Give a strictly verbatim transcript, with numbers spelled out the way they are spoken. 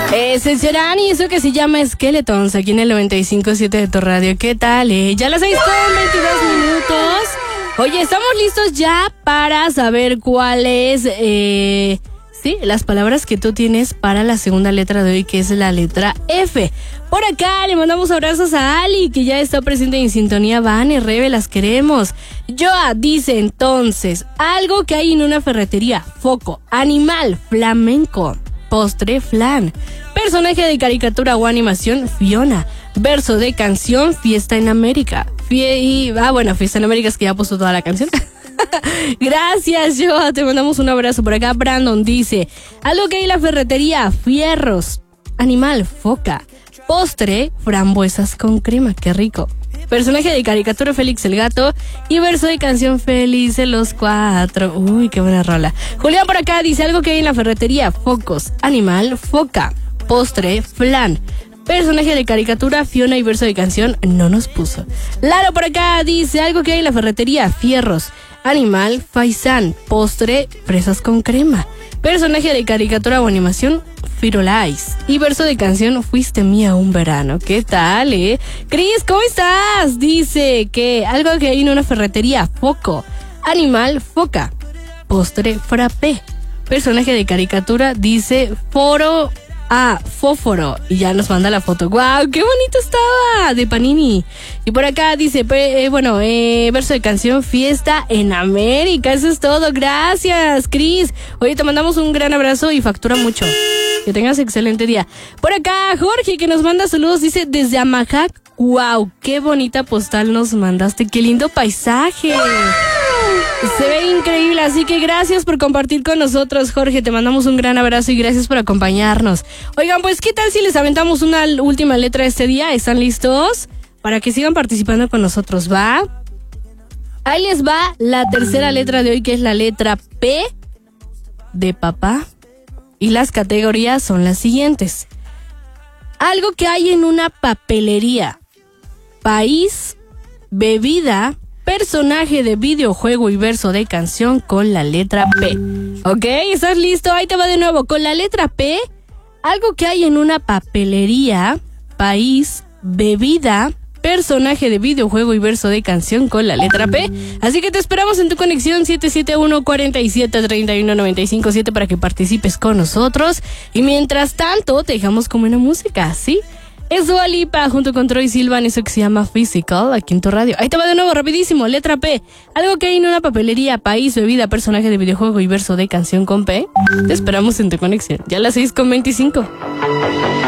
Es el Cherán y eso que se llama Skeletons aquí en el noventa y cinco punto siete de tu radio. ¿Qué tal? Eh? Ya las seis con veintidós minutos. Oye, estamos listos ya para saber cuáles, eh, sí, las palabras que tú tienes para la segunda letra de hoy, que es la letra F. Por acá le mandamos abrazos a Ali, que ya está presente en sintonía. Vane, Rebe, las queremos. Joa dice entonces, algo que hay en una ferretería: foco, animal, flamenco, postre, flan, personaje de caricatura o animación, Fiona, verso de canción, fiesta en América. Fie- y, ah, bueno, fiesta en América es que ya puso toda la canción. Gracias, Joa, te mandamos un abrazo. Por acá Brandon dice, algo que hay en la ferretería: fierros, animal, foca, postre, frambuesas con crema, qué rico. Personaje de caricatura, Félix el gato, y verso de canción, felices los cuatro. Uy, qué buena rola. Julián por acá dice, algo que hay en la ferretería: focos, animal, foca, postre, flan, personaje de caricatura, Fiona, y verso de canción no nos puso. Laro por acá dice, algo que hay en la ferretería: fierros, animal, faisán, postre, fresas con crema, personaje de caricatura o animación, Firulais, y verso de canción, fuiste mía un verano. ¿Qué tal, eh? Cris, ¿cómo estás? Dice que algo que hay en una ferretería: foco, animal, foca, postre, frappé, personaje de caricatura, dice foro, ah, fósforo, y ya nos manda la foto. ¡Guau! ¡Qué bonito estaba! De Panini. Y por acá dice, eh, bueno, eh, verso de canción, fiesta en América. Eso es todo. Gracias, Cris. Oye, te mandamos un gran abrazo y factura mucho. Que tengas excelente día. Por acá, Jorge, que nos manda saludos, dice, desde Amajac. ¡Guau! ¡Qué bonita postal nos mandaste! ¡Qué lindo paisaje! Se ve increíble, así que gracias por compartir con nosotros, Jorge. Te mandamos un gran abrazo y gracias por acompañarnos. Oigan, pues, ¿qué tal si les aventamos una última letra este día? ¿Están listos? Para que sigan participando con nosotros, ¿va? Ahí les va la tercera letra de hoy, que es la letra P de papá. Y las categorías son las siguientes. Algo que hay en una papelería: país, bebida, personaje de videojuego y verso de canción con la letra P. ¿Ok? ¿Estás listo? Ahí te va de nuevo. Con la letra P, algo que hay en una papelería: país, bebida, personaje de videojuego y verso de canción con la letra P. Así que te esperamos en tu conexión siete siete uno, cuatro siete, tres uno, nueve cinco siete para que participes con nosotros. Y mientras tanto, te dejamos con buena música, ¿sí? Es Dua Lipa junto con Troy Sivan, eso que se llama Physical, aquí en tu radio. Ahí te va de nuevo, rapidísimo. Letra P. Algo que hay en una papelería: país, bebida, personaje de videojuego y verso de canción con P. Te esperamos en tu conexión. Ya a las seis con veinticinco.